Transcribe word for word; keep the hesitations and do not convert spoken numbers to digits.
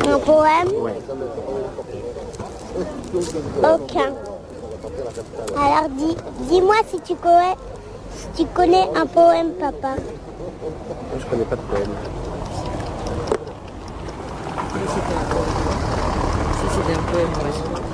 Un poème? Ouais. Aucun. Alors dis, dis-moi si tu connais, si tu connais un poème, papa. Moi, je connais pas de poème. Si c'était un poème, ouais.